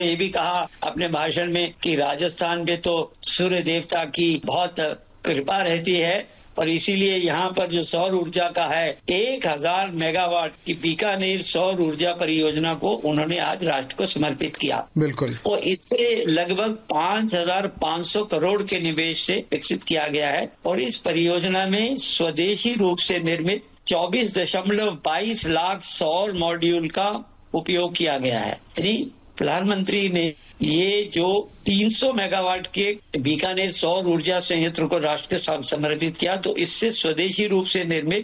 ये भी कहा अपने भाषण में कि राजस्थान पे तो सूर्य देवता की बहुत कृपा रहती है और इसीलिए यहाँ पर जो सौर ऊर्जा का है 1000 मेगावाट की बीकानेर सौर ऊर्जा परियोजना को उन्होंने आज राष्ट्र को समर्पित किया। बिल्कुल। और इससे लगभग 5500 करोड़ के निवेश से विकसित किया गया है और इस परियोजना में स्वदेशी रूप से निर्मित 24.22 लाख सौर मॉड्यूल का उपयोग किया गया है। यानी प्रधानमंत्री ने ये जो 300 मेगावाट के बीकानेर सौर ऊर्जा संयंत्र को राष्ट्र के समर्पित किया तो इससे स्वदेशी रूप से निर्मित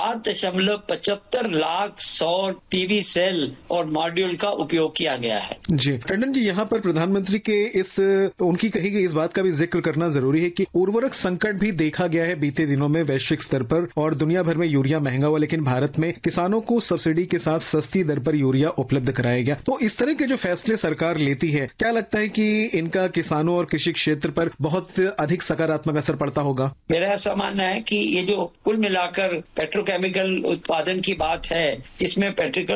7.75 लाख सौर पीवी सेल और मॉड्यूल का उपयोग किया गया है। जी टंडन जी, यहाँ पर प्रधानमंत्री के उनकी कही गई इस बात का भी जिक्र करना जरूरी है कि उर्वरक संकट भी देखा गया है बीते दिनों में वैश्विक स्तर पर और दुनिया भर में यूरिया महंगा हुआ, लेकिन भारत में किसानों को सब्सिडी के साथ सस्ती दर पर यूरिया उपलब्ध कराया गया। तो इस तरह के जो फैसले सरकार लेती है, क्या लगता है कि इनका किसानों और कृषि क्षेत्र पर बहुत अधिक सकारात्मक असर पड़ता होगा? मेरा ऐसा मानना है कि ये जो कुल मिलाकर पेट्रोकेमिकल उत्पादन की बात है, इसमें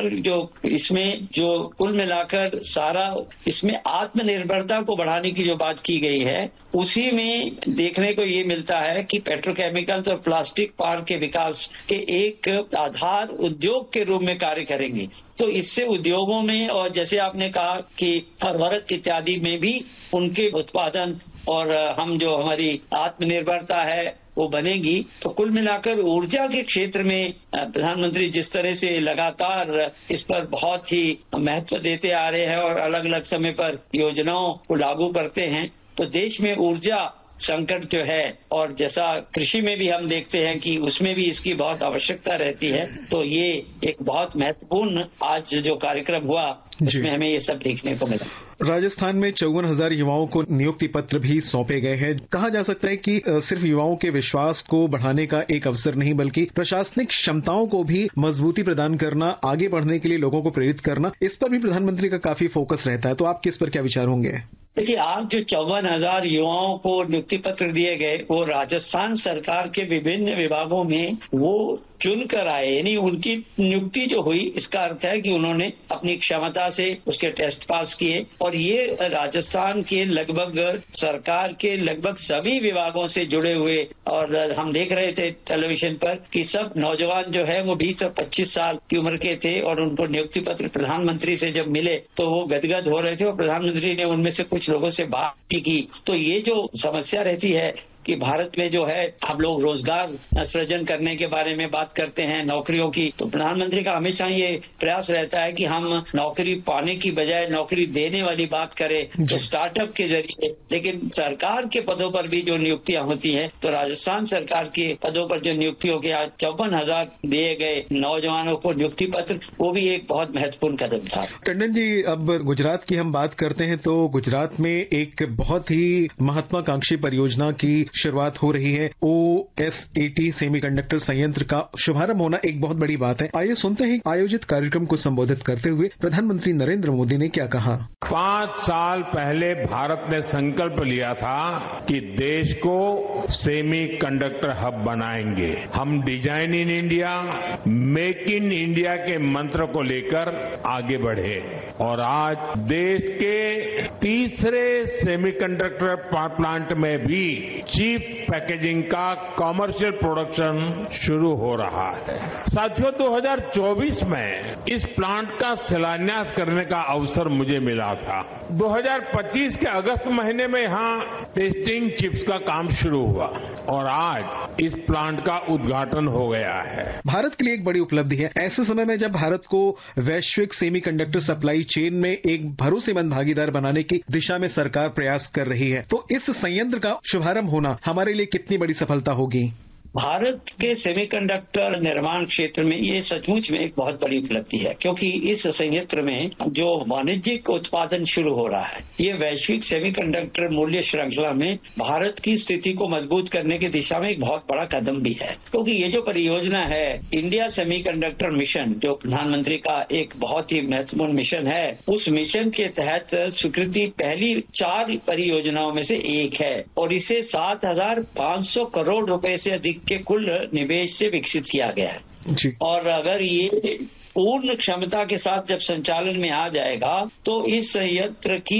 इसमें जो कुल मिलाकर सारा इसमें आत्मनिर्भरता को बढ़ाने की जो बात की गई है, उसी में देखने को ये मिलता है कि पेट्रोकेमिकल्स और प्लास्टिक पार्क के विकास के एक आधार उद्योग के रूप में कार्य करेंगे। तो इससे उद्योगों में और जैसे आपने कहा कि उर्वरक इत्यादि में भी उनके उत्पादन और हमारी आत्मनिर्भरता है वो बनेगी। तो कुल मिलाकर ऊर्जा के क्षेत्र में प्रधानमंत्री जिस तरह से लगातार इस पर बहुत ही महत्व देते आ रहे हैं और अलग अलग समय पर योजनाओं को लागू करते हैं, तो देश में ऊर्जा संकट जो है और जैसा कृषि में भी हम देखते हैं कि उसमें भी इसकी बहुत आवश्यकता रहती है। तो ये एक बहुत महत्वपूर्ण आज जो कार्यक्रम हुआ उसमें हमें ये सब देखने को मिला। राजस्थान में 54,000 युवाओं को नियुक्ति पत्र भी सौंपे गए हैं। कहा जा सकता है कि सिर्फ युवाओं के विश्वास को बढ़ाने का एक अवसर नहीं बल्कि प्रशासनिक क्षमताओं को भी मजबूती प्रदान करना, आगे बढ़ने के लिए लोगों को प्रेरित करना, इस पर भी प्रधानमंत्री का काफी फोकस रहता है। तो आपके इस पर क्या विचार होंगे? देखिए, आज जो 54,000 युवाओं को नियुक्ति पत्र दिए गए वो राजस्थान सरकार के विभिन्न विभागों में वो चुन कर आए, यानी उनकी नियुक्ति जो हुई इसका अर्थ है कि उन्होंने अपनी क्षमता से उसके टेस्ट पास किए और ये राजस्थान के लगभग सरकार के लगभग सभी विभागों से जुड़े हुए। और हम देख रहे थे टेलीविजन पर कि सब नौजवान जो है वो 20 और 25 साल की उम्र के थे और उनको नियुक्ति पत्र प्रधानमंत्री से जब मिले तो वो गदगद हो रहे थे और प्रधानमंत्री ने उनमें से कुछ लोगों से बात भी की। तो ये जो समस्या रहती है कि भारत में जो है हम लोग रोजगार सृजन करने के बारे में बात करते हैं, नौकरियों की, तो प्रधानमंत्री का हमेशा ये प्रयास रहता है कि हम नौकरी पाने की बजाय नौकरी देने वाली बात करें, तो स्टार्टअप के जरिए। लेकिन सरकार के पदों पर भी जो नियुक्तियां होती हैं, तो राजस्थान सरकार के पदों पर जो नियुक्ति हो गया, 54,000 दिए गए नौजवानों को नियुक्ति पत्र, वो भी एक बहुत महत्वपूर्ण कदम था। टंडन जी, अब गुजरात की हम बात करते हैं तो गुजरात में एक बहुत ही महत्वाकांक्षी परियोजना की शुरुआत हो रही है। OSAT सेमीकंडक्टर संयंत्र का शुभारंभ होना एक बहुत बड़ी बात है। आइए सुनते हैं आयोजित कार्यक्रम को संबोधित करते हुए प्रधानमंत्री नरेंद्र मोदी ने क्या कहा। 5 साल पहले भारत ने संकल्प लिया था कि देश को सेमीकंडक्टर हब बनाएंगे। हम design in India, make in India के मंत्र को लेकर आगे बढ़े और आज देश के तीसरे सेमीकंडक्टर प्लांट में भी चीप पैकेजिंग का कमर्शियल प्रोडक्शन शुरू हो रहा है। साथियों, 2024 में इस प्लांट का शिलान्यास करने का अवसर मुझे मिला था। 2025 के अगस्त महीने में यहां टेस्टिंग चिप्स का काम शुरू हुआ और आज इस प्लांट का उद्घाटन हो गया है। भारत के लिए एक बड़ी उपलब्धि है। ऐसे समय में जब भारत को वैश्विक सेमीकंडक्टर सप्लाई चेन में एक भरोसेमंद भागीदार बनाने की दिशा में सरकार प्रयास कर रही है, तो इस संयंत्र का शुभारंभ होना हमारे लिए कितनी बड़ी सफलता होगी? भारत के सेमीकंडक्टर निर्माण क्षेत्र में ये सचमुच में एक बहुत बड़ी उपलब्धि है, क्योंकि इस संयंत्र में जो वाणिज्यिक उत्पादन शुरू हो रहा है, ये वैश्विक सेमीकंडक्टर मूल्य श्रृंखला में भारत की स्थिति को मजबूत करने की दिशा में एक बहुत बड़ा कदम भी है। क्योंकि ये जो परियोजना है इंडिया सेमीकंडक्टर मिशन, जो प्रधानमंत्री का एक बहुत ही महत्वपूर्ण मिशन है, उस मिशन के तहत स्वीकृति पहली 4 परियोजनाओं में से एक है और इसे 7,500 करोड़ रुपए से अधिक के कुल निवेश से विकसित किया गया है। और अगर ये पूर्ण क्षमता के साथ जब संचालन में आ जाएगा तो इस संयंत्र की